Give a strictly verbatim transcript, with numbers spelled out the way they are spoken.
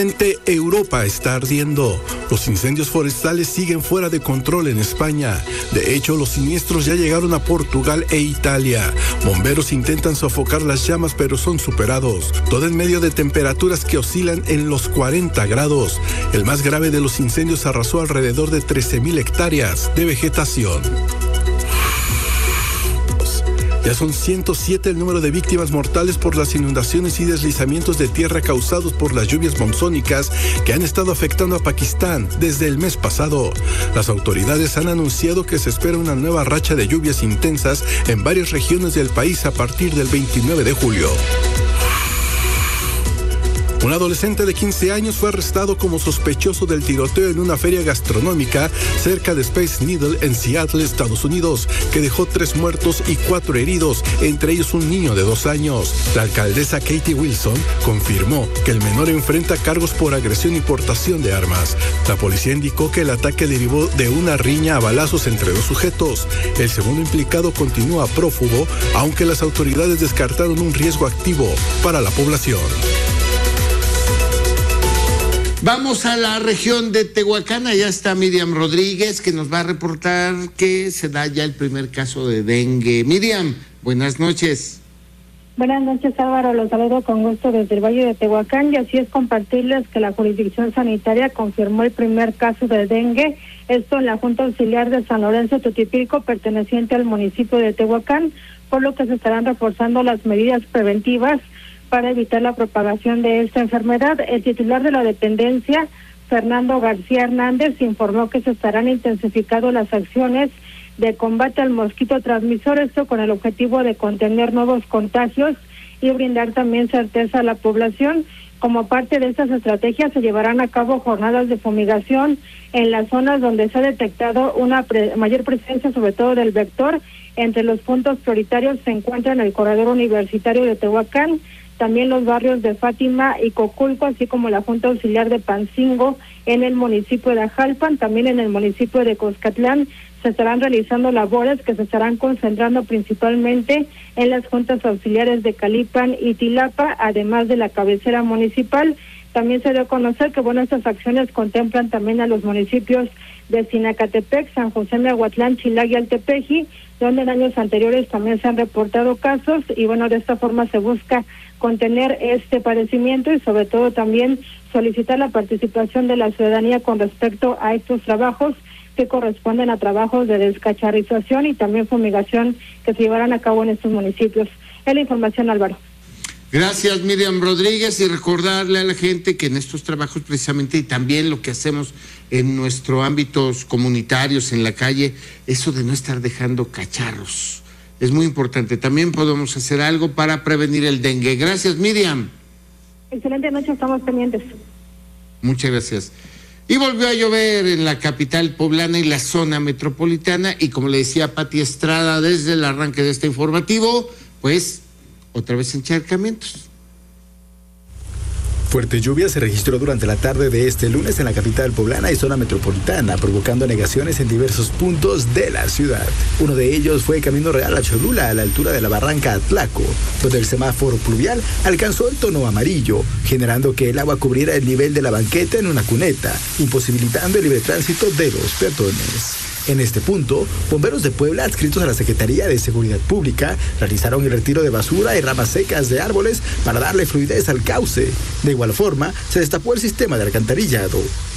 Europa está ardiendo. Los incendios forestales siguen fuera de control en España. De hecho, los siniestros ya llegaron a Portugal e Italia. Bomberos intentan sofocar las llamas, pero son superados. Todo en medio de temperaturas que oscilan en los cuarenta grados. El más grave de los incendios arrasó alrededor de trece mil hectáreas de vegetación. Ya son ciento siete el número de víctimas mortales por las inundaciones y deslizamientos de tierra causados por las lluvias monzónicas que han estado afectando a Pakistán desde el mes pasado. Las autoridades han anunciado que se espera una nueva racha de lluvias intensas en varias regiones del país a partir del veintinueve de julio. Un adolescente de quince años fue arrestado como sospechoso del tiroteo en una feria gastronómica cerca de Space Needle en Seattle, Estados Unidos, que dejó tres muertos y cuatro heridos, entre ellos un niño de dos años. La alcaldesa Katie Wilson confirmó que el menor enfrenta cargos por agresión y portación de armas. La policía indicó que el ataque derivó de una riña a balazos entre dos sujetos. El segundo implicado continúa prófugo, aunque las autoridades descartaron un riesgo activo para la población. Vamos a la región de Tehuacán, allá está Miriam Rodríguez, que nos va a reportar que se da ya el primer caso de dengue. Miriam, buenas noches. Buenas noches, Álvaro, los saludo con gusto desde el Valle de Tehuacán, y así es compartirles que la jurisdicción sanitaria confirmó el primer caso de dengue, esto en la Junta Auxiliar de San Lorenzo Tutipilco, perteneciente al municipio de Tehuacán, por lo que se estarán reforzando las medidas preventivas para evitar la propagación de esta enfermedad. El titular de la dependencia, Fernando García Hernández, informó que se estarán intensificando las acciones de combate al mosquito transmisor, esto con el objetivo de contener nuevos contagios y brindar también certeza a la población. Como parte de estas estrategias se llevarán a cabo jornadas de fumigación en las zonas donde se ha detectado una pre- mayor presencia, sobre todo del vector. Entre los puntos prioritarios se encuentran el corredor universitario de Tehuacán, también los barrios de Fátima y Coculco, así como la Junta Auxiliar de Pancingo en el municipio de Ajalpan. También en el municipio de Coscatlán se estarán realizando labores que se estarán concentrando principalmente en las juntas auxiliares de Calipan y Tilapa, además de la cabecera municipal. También se dio a conocer que, bueno, estas acciones contemplan también a los municipios de Sinacatepec, San José Miahuatlán, Chilag y Altepeji, donde en años anteriores también se han reportado casos, y bueno, de esta forma se busca contener este padecimiento y sobre todo también solicitar la participación de la ciudadanía con respecto a estos trabajos que corresponden a trabajos de descacharrización y también fumigación que se llevarán a cabo en estos municipios. Es la información, Álvaro. Gracias, Miriam Rodríguez, y recordarle a la gente que en estos trabajos precisamente, y también lo que hacemos en nuestros ámbitos comunitarios, en la calle, eso de no estar dejando cacharros, es muy importante. También podemos hacer algo para prevenir el dengue. Gracias, Miriam. Excelente noche, estamos pendientes. Muchas gracias. Y volvió a llover en la capital poblana y la zona metropolitana, y como le decía Pati Estrada desde el arranque de este informativo, pues otra vez encharcamientos. Fuerte lluvia se registró durante la tarde de este lunes en la capital poblana y zona metropolitana, provocando anegaciones en diversos puntos de la ciudad. Uno de ellos fue Camino Real a Cholula, a la altura de la barranca Atlaco, donde el semáforo pluvial alcanzó el tono amarillo, generando que el agua cubriera el nivel de la banqueta en una cuneta, imposibilitando el libre tránsito de los peatones. En este punto, bomberos de Puebla adscritos a la Secretaría de Seguridad Pública realizaron el retiro de basura y ramas secas de árboles para darle fluidez al cauce. De igual forma, se destapó el sistema de alcantarillado.